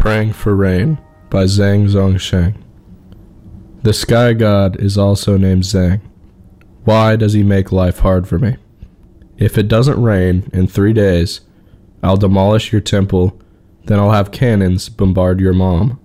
Praying for Rain by Zhang Zhongsheng. The sky god is also named Zhang. Why does he make life hard for me? If it doesn't rain in 3 days, I'll demolish your temple, then I'll have cannons bombard your mom.